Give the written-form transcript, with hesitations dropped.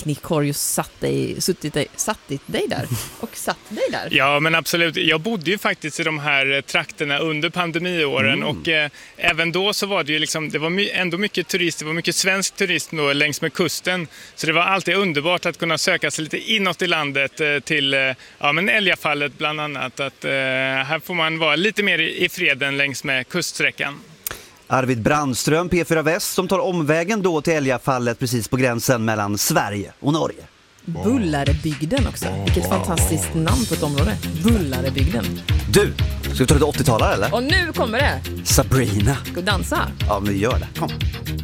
Nick har ju satt dig där. Ja, men absolut. Jag bodde ju faktiskt i de här trakterna under pandemiåren och även då så var det ju liksom, det var ändå mycket turist, det var mycket svensk turist då längs med kusten. Så det var alltid underbart att kunna söka sig lite inåt i landet till Älgafallet bland annat. Att här får man vara lite mer i freden längs med kuststräckan. Arvid Brandström, P4 Väst, som tar omvägen då till Älgafallet precis på gränsen mellan Sverige och Norge. Bullarebygden också. Vilket fantastiskt namn på ett område. Bullarebygden. Du, ska vi ta lite 80-talare eller? Och nu kommer det. Sabrina. Ska vi dansa? Ja, men vi gör det. Kom.